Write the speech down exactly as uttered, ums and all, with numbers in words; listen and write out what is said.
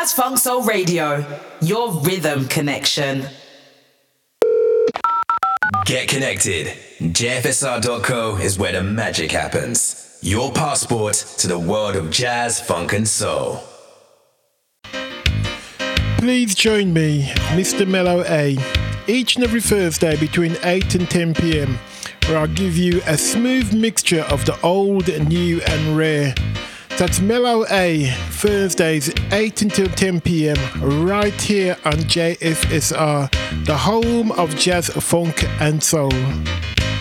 Jazz Funk Soul Radio, your rhythm connection. Get connected. J F S R dot co is where the magic happens. Your passport to the world of jazz, funk and soul. Please join me, Mister Mellow A, each and every Thursday between eight and ten p.m, where I'll give you a smooth mixture of the old, new and rare. That's Mellow A, Thursdays eight until ten p.m, right here on J F S R, the home of jazz, funk and soul.